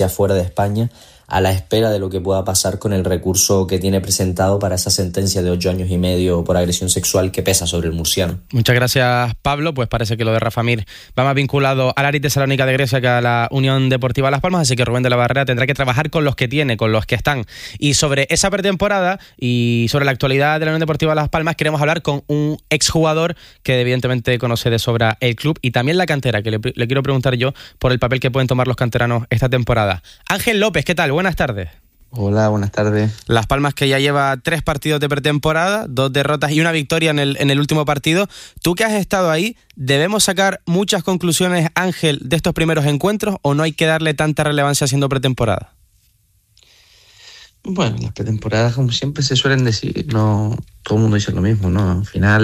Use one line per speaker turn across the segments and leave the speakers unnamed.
fuera de España, a la espera de lo que pueda pasar con el recurso que tiene presentado para esa sentencia de 8 años y medio por agresión sexual que pesa sobre el murciano.
Muchas gracias, Pablo. Pues parece que lo de Rafa Mir va más vinculado al Aris Tesalónica de Grecia que a la Unión Deportiva Las Palmas, así que Rubén de la Barrera tendrá que trabajar con los que tiene, con los que están. Y sobre esa pretemporada y sobre la actualidad de la Unión Deportiva Las Palmas queremos hablar con un exjugador que evidentemente conoce de sobra el club y también la cantera, que le quiero preguntar yo por el papel que pueden tomar los canteranos esta temporada. Ángel López, ¿qué tal? Buenas tardes.
Hola, buenas tardes.
Las Palmas, que ya lleva 3 partidos de pretemporada, 2 derrotas y una victoria en el último partido. Tú que has estado ahí, ¿debemos sacar muchas conclusiones, Ángel, de estos primeros encuentros o no hay que darle tanta relevancia siendo pretemporada?
Bueno, las pretemporadas, como siempre se suelen decir, no todo el mundo dice lo mismo, ¿no? Al final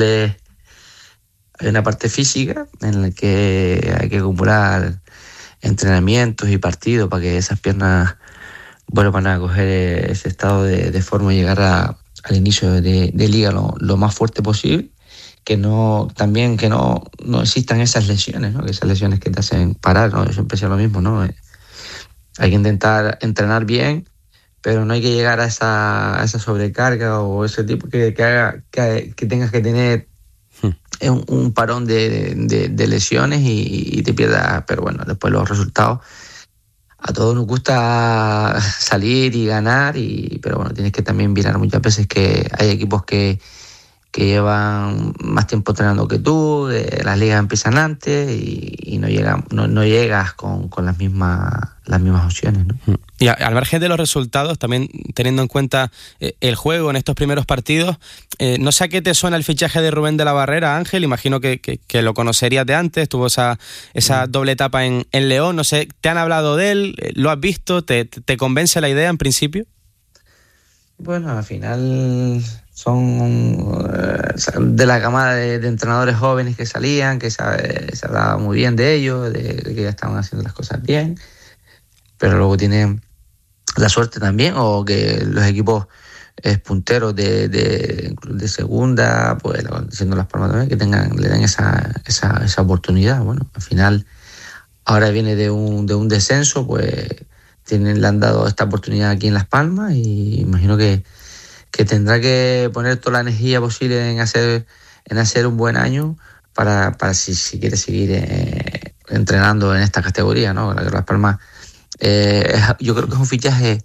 hay una parte física en la que hay que acumular entrenamientos y partidos para que esas piernas vuelvan a coger ese estado de forma y llegar al inicio de liga lo más fuerte posible, que no existan esas lesiones, ¿no? Que esas lesiones que te hacen parar, ¿no? Yo siempre decía lo mismo, ¿no? Hay que intentar entrenar bien, pero no hay que llegar a esa sobrecarga o ese tipo que haga que tengas que tener un parón de lesiones y te pierdas. Pero bueno, después los resultados, a todos nos gusta salir y ganar, pero bueno, tienes que también mirar muchas veces que hay equipos que llevan más tiempo entrenando que tú, las ligas empiezan antes y no llegas con las mismas opciones, ¿no?
Y al margen de los resultados, también teniendo en cuenta el juego en estos primeros partidos, no sé a qué te suena el fichaje de Rubén de la Barrera, Ángel. Imagino que lo conocerías de antes, tuvo esa doble etapa en León. No sé, ¿te han hablado de él? ¿Lo has visto? ¿Te convence la idea en principio?
Bueno, al final son de la camada de entrenadores jóvenes que salían, que se hablaba muy bien de ellos, de que ya estaban haciendo las cosas bien, pero luego tienen la suerte también, o que los equipos punteros de segunda, pues siendo Las Palmas también, que le den esa oportunidad. Bueno, al final ahora viene de un descenso, pues le han dado esta oportunidad aquí en Las Palmas y imagino que tendrá que poner toda la energía posible en hacer un buen año para si quiere seguir entrenando en esta categoría, ¿no? Las Palmas, yo creo que es un fichaje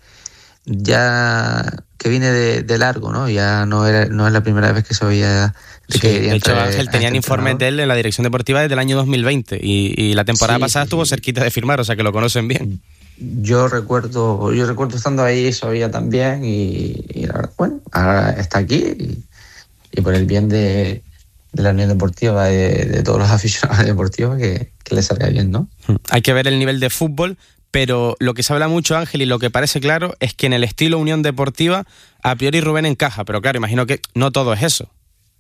ya que viene de largo, ¿no? Ya no es la primera vez que se oía
de hecho, Ángel, tenían informes de él en la dirección deportiva desde el año 2020 y la temporada pasada estuvo cerquita de firmar, o sea que lo conocen bien.
Yo recuerdo estando ahí, sabía también y la verdad, bueno, ahora está aquí y por el bien de la Unión Deportiva, de todos los aficionados deportivos, que les salga bien, ¿no?
Hay que ver el nivel de fútbol, pero lo que se habla mucho, Ángel, y lo que parece claro es que en el estilo Unión Deportiva a priori Rubén encaja, pero claro, imagino que no todo es eso.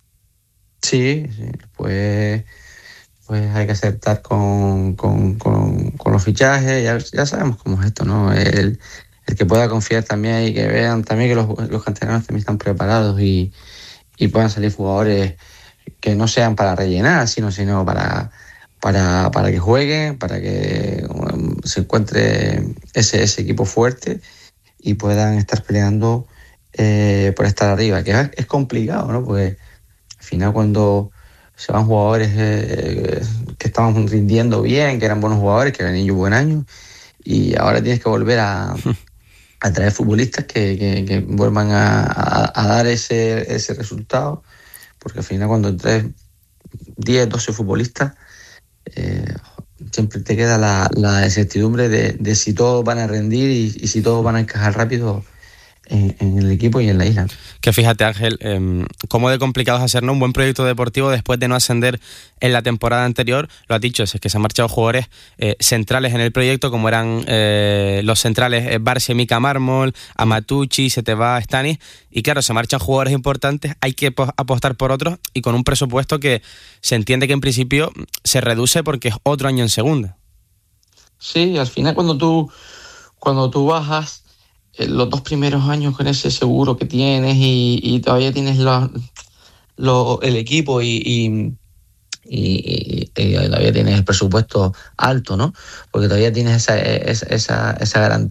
Sí, pues hay que aceptar con los fichajes. Ya sabemos cómo es esto, ¿no? El que pueda confiar también y que vean también que los canteranos también están preparados y puedan salir jugadores que no sean para rellenar, sino para que jueguen, para que se encuentre ese equipo fuerte y puedan estar peleando por estar arriba, que es complicado, ¿no? Porque al final cuando se van jugadores que estaban rindiendo bien, que eran buenos jugadores, que habían hecho buen año, y ahora tienes que volver a traer futbolistas que vuelvan a dar ese resultado, porque al final cuando traes 10, 12 futbolistas, siempre te queda la incertidumbre de si todos van a rendir y si todos van a encajar rápido en el equipo y en la isla.
Que fíjate, Ángel, cómo de complicado es hacer, ¿no?, un buen proyecto deportivo después de no ascender en la temporada anterior. Lo has dicho, es que se han marchado jugadores centrales en el proyecto, como eran los centrales Barcia, Mika Mármol, Amatucci, se te va Stanis, y claro, se marchan jugadores importantes, hay que apostar por otros, y con un presupuesto que se entiende que en principio se reduce porque es otro año en segunda.
Sí, al final cuando tú bajas los 2 primeros años con ese seguro que tienes y todavía tienes el equipo y y todavía tienes el presupuesto alto, ¿no? Porque todavía tienes esa garantía